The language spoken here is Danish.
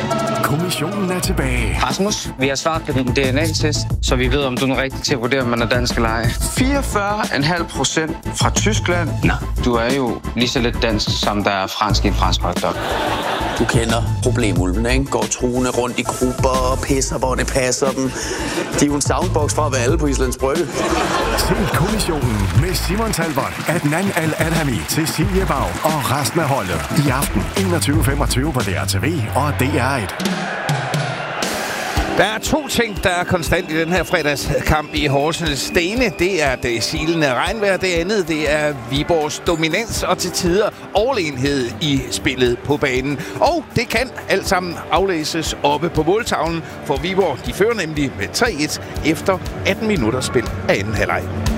Kommissionen er tilbage. Rasmus, vi har svaret på din DNA-test, så vi ved, om du er den rigtige til at vurdere, om man er dansk eller ej. 44,5% fra Tyskland. Nå, du er jo lige så lidt dansk, som der er fransk i en fransk hotdog. Du kender problemulvene, ikke? Går truende rundt i grupper og pisser, hvor det passer dem. De er jo en soundbox fra at være alle på Islands Brygge. Se Kommissionen med Simon Talbot, Adnan Al-Adhami, Cecilie Bag og resten af holdet. I aften 21.25 på DRTV og DR1. Der er to ting, der er konstant i den her fredagskamp i Horsens. Det ene, det er det silende regnvejr. Det andet, det er Viborgs dominans og til tider overlegenhed i spillet på banen. Og det kan alt sammen aflæses oppe på måltavlen, for Viborg de fører nemlig med 3-1 efter 18 minutter spil af anden halvleg.